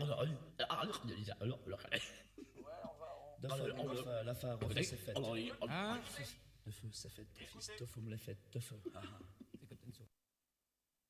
La fin, refais, c'est fait. Hein? De feu, c'est fait, fils. De feu, me l'a fait, de feu. Ah, ah.